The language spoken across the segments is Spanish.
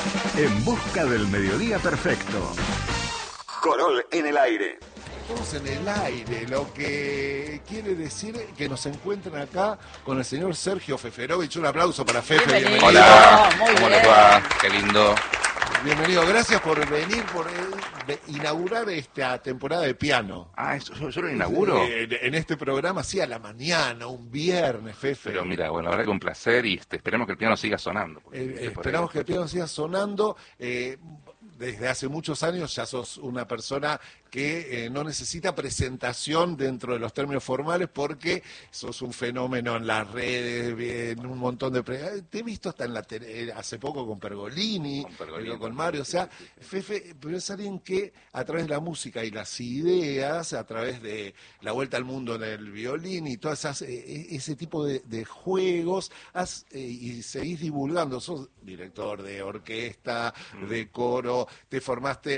En busca del mediodía perfecto. Corol en el aire. Estamos en el aire, lo que quiere decir que nos encuentran acá con el señor Sergio Feferovich. Un aplauso para Fefe. Bienvenido. Hola, Muy ¿cómo bien. les va? Qué lindo. Bienvenido, gracias por venir, por inaugurar esta temporada de piano. Ah, ¿yo lo inauguro? En este programa, sí, a la mañana, un viernes, Fefe. Pero mira, bueno, la verdad que un placer y esperemos que el piano siga sonando. Esperamos que el piano siga sonando. Desde hace muchos años ya sos una persona que no necesita presentación dentro de los términos formales porque sos un fenómeno en las redes, en un montón de... Te he visto hasta en la hace poco con Pergolini, con Mario, o sea, Fefe, pero es alguien que a través de la música y las ideas, a través de la vuelta al mundo en el violín y todas esas, ese tipo de juegos, y seguís divulgando, sos director de orquesta, de coro, te formaste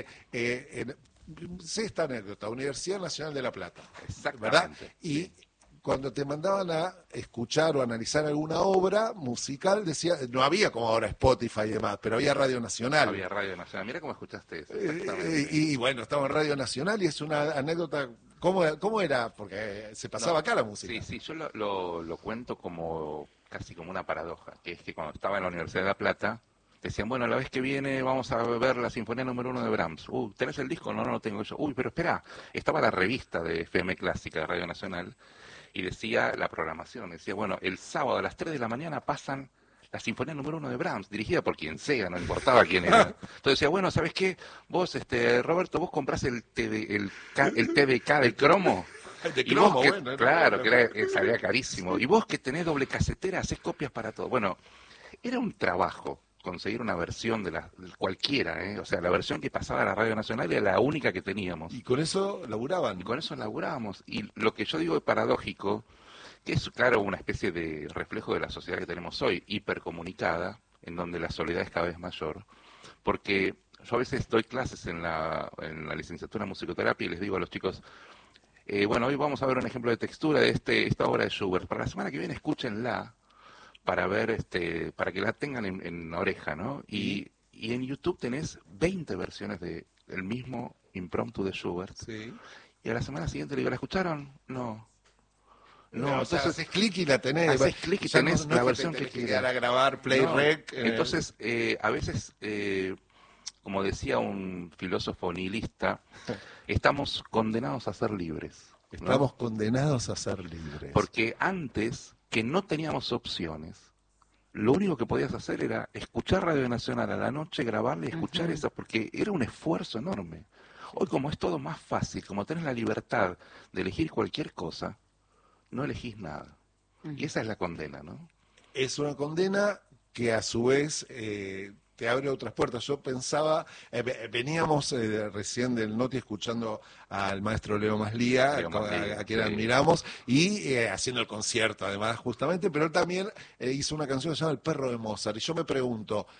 sé esta anécdota, Universidad Nacional de La Plata, ¿verdad? Y sí. Cuando te mandaban a escuchar o analizar alguna obra musical, decía, no había como ahora Spotify y demás, pero había Radio Nacional. Había Radio Nacional. Mira cómo escuchaste eso. Y bueno, estaba en Radio Nacional y es una anécdota. ¿Cómo era? Porque se pasaba acá la música. Sí, yo lo cuento como casi como una paradoja, que es que cuando estaba en la Universidad de La Plata, decían, bueno, la vez que viene vamos a ver la Sinfonía número 1 de Brahms. ¿Tenés el disco? No, no lo tengo yo. Pero espera, estaba la revista de FM Clásica de Radio Nacional y decía la programación, decía, bueno, el sábado a las 3 de la mañana pasan la Sinfonía número 1 de Brahms, dirigida por quien sea, no importaba quién era. Entonces decía, bueno, ¿sabés qué? Vos, Roberto, vos comprás el TDK del cromo. De Y cromo, vos que, bueno, claro, que salía carísimo. Y vos que tenés doble casetera, hacés copias para todo. Bueno, era un trabajo conseguir una versión de cualquiera, o sea, la versión que pasaba a la Radio Nacional era la única que teníamos. Y con eso laburaban. Y con eso laburábamos. Y lo que yo digo es paradójico, que es, claro, una especie de reflejo de la sociedad que tenemos hoy, hipercomunicada, en donde la soledad es cada vez mayor, porque yo a veces doy clases en la licenciatura en musicoterapia y les digo a los chicos, bueno, hoy vamos a ver un ejemplo de textura de esta obra de Schubert. Para la semana que viene escúchenla para ver, para que la tengan en oreja, ¿no? Y en YouTube tenés 20 versiones del mismo impromptu de Schubert. Sí. Y a la semana siguiente le digo, ¿la escucharon? No. No, O sea, entonces haces clic y la tenés. haces clic y Ya tenés no la es versión te que tenés que quieras. quedar a grabar play No, rec. Entonces, a veces, como decía un filósofo nihilista, estamos condenados a ser libres. ¿no? Estamos condenados a ser libres. Porque antes, que no teníamos opciones, lo único que podías hacer era escuchar Radio Nacional a la noche, grabarla y escuchar esa, porque era un esfuerzo enorme. Hoy, como es todo más fácil, como tenés la libertad de elegir cualquier cosa, no elegís nada. Y esa es la condena, ¿no? Es una condena que a su vez te abre otras puertas. Yo pensaba, veníamos recién del Noti escuchando al maestro Leo Maslía, a quien admiramos, y haciendo el concierto además justamente, pero él también hizo una canción que se llama El perro de Mozart. Y yo me pregunto,